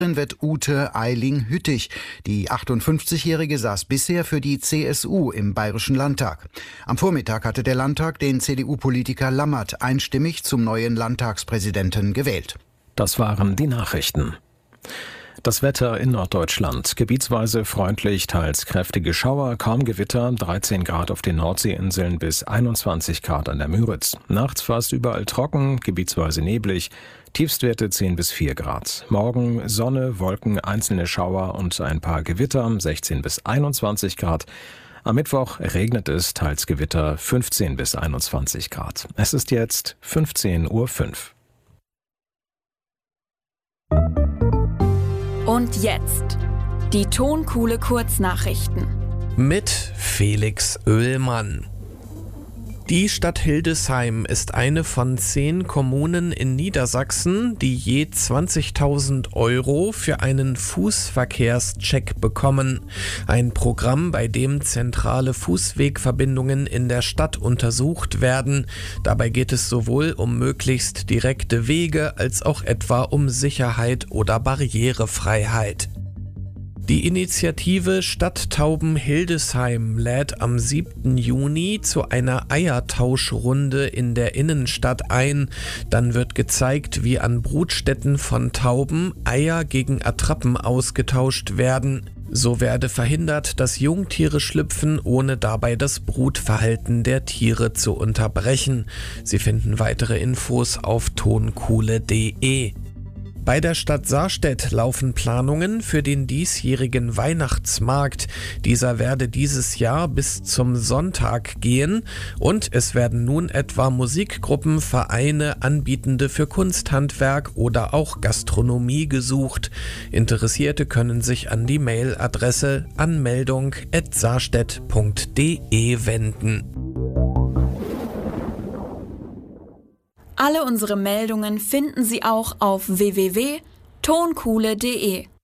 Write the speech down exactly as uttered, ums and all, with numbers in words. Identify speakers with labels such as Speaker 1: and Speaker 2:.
Speaker 1: wird Ute Eiling-Hüttich. Die achtundfünfzigjährige saß bisher für die C S U im Bayerischen Landtag. Am Vormittag hatte der Landtag den C D U-Politiker Lammert einstimmig zum neuen Landtagspräsidenten gewählt.
Speaker 2: Das waren die Nachrichten. Das Wetter in Norddeutschland. Gebietsweise freundlich, teils kräftige Schauer, kaum Gewitter, dreizehn Grad auf den Nordseeinseln bis einundzwanzig Grad an der Müritz. Nachts fast überall trocken, gebietsweise neblig, Tiefstwerte zehn bis vier Grad. Morgen Sonne, Wolken, einzelne Schauer und ein paar Gewitter, sechzehn bis einundzwanzig Grad. Am Mittwoch regnet es, teils Gewitter, fünfzehn bis einundzwanzig Grad. Es ist jetzt fünfzehn Uhr fünf.
Speaker 3: Und jetzt die Tonkuhle Kurznachrichten
Speaker 4: mit Felix Oehlmann. Die Stadt Hildesheim ist eine von zehn Kommunen in Niedersachsen, die je zwanzigtausend Euro für einen Fußverkehrscheck bekommen. Ein Programm, bei dem zentrale Fußwegverbindungen in der Stadt untersucht werden. Dabei geht es sowohl um möglichst direkte Wege als auch etwa um Sicherheit oder Barrierefreiheit. Die Initiative Stadttauben Hildesheim lädt am siebten Juni zu einer Eiertauschrunde in der Innenstadt ein. Dann wird gezeigt, wie an Brutstätten von Tauben Eier gegen Attrappen ausgetauscht werden. So werde verhindert, dass Jungtiere schlüpfen, ohne dabei das Brutverhalten der Tiere zu unterbrechen. Sie finden weitere Infos auf tonkuhle punkt de. Bei der Stadt Sarstedt laufen Planungen für den diesjährigen Weihnachtsmarkt. Dieser werde dieses Jahr bis zum Sonntag gehen und es werden nun etwa Musikgruppen, Vereine, Anbietende für Kunsthandwerk oder auch Gastronomie gesucht. Interessierte können sich an die Mailadresse anmeldung at sarstedt punkt de wenden.
Speaker 3: Alle unsere Meldungen finden Sie auch auf w w w punkt tonkuhle punkt de.